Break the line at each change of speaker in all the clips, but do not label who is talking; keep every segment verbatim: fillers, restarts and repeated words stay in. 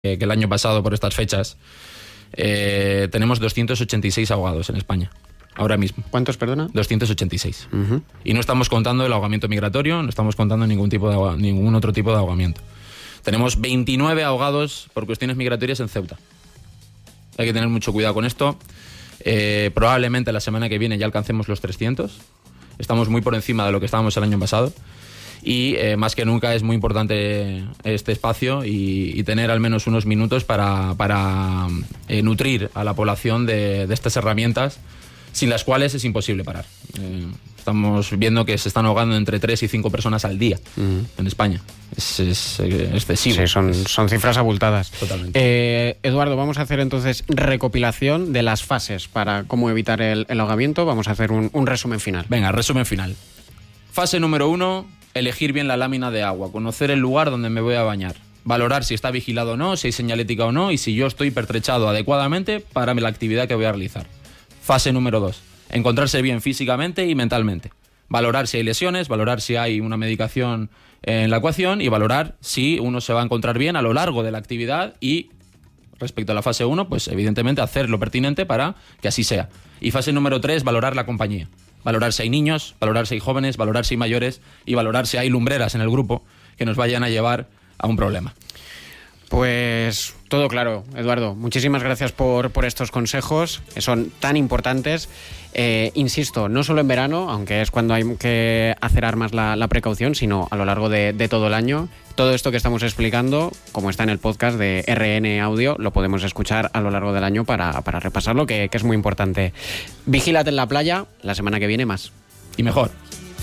eh, que el año pasado por estas fechas eh, tenemos doscientos ochenta y seis ahogados en España. Ahora mismo.
¿Cuántos, perdona?
doscientos ochenta y seis.
Uh-huh.
Y no estamos contando el ahogamiento migratorio, no estamos contando ningún, tipo de ahoga- ningún otro tipo de ahogamiento. Tenemos veintinueve ahogados por cuestiones migratorias en Ceuta. Hay que tener mucho cuidado con esto. Eh, probablemente la semana que viene ya alcancemos los trescientos. Estamos muy por encima de lo que estábamos el año pasado. Y eh, más que nunca es muy importante este espacio y, y tener al menos unos minutos para, para eh, nutrir a la población de, de estas herramientas, sin las cuales es imposible parar. Eh, estamos viendo que se están ahogando entre tres y cinco personas al día uh-huh. en España. Es, es eh, excesivo.
Sí, son, son cifras abultadas.
Totalmente.
Eh, Eduardo, vamos a hacer entonces recopilación de las fases para cómo evitar el, el ahogamiento. Vamos a hacer un, un resumen final.
Venga, resumen final. Fase número uno, elegir bien la lámina de agua, conocer el lugar donde me voy a bañar, valorar si está vigilado o no, si hay señalética o no y si yo estoy pertrechado adecuadamente para la actividad que voy a realizar. Fase número dos, encontrarse bien físicamente y mentalmente. Valorar si hay lesiones, valorar si hay una medicación en la ecuación y valorar si uno se va a encontrar bien a lo largo de la actividad y, respecto a la fase uno, pues evidentemente hacer lo pertinente para que así sea. Y fase número tres, valorar la compañía. Valorar si hay niños, valorar si hay jóvenes, valorar si hay mayores y valorar si hay lumbreras en el grupo que nos vayan a llevar a un problema.
Pues todo claro, Eduardo. Muchísimas gracias por, por estos consejos, que son tan importantes. Eh, insisto, no solo en verano, aunque es cuando hay que hacer más la, la precaución, sino a lo largo de, de todo el año. Todo esto que estamos explicando, como está en el podcast de R N Audio, lo podemos escuchar a lo largo del año para, para repasarlo, que, que es muy importante. Vigílate en la playa, la semana que viene más.
Y mejor.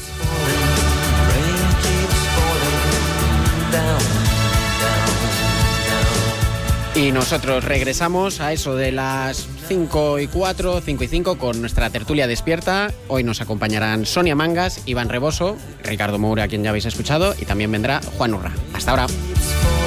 Y nosotros regresamos a eso de las cinco y cuatro, cinco y cinco con nuestra tertulia despierta. Hoy nos acompañarán Sonia Mangas, Iván Reboso, Ricardo Moura, a quien ya habéis escuchado, y también vendrá Juan Urra. Hasta ahora.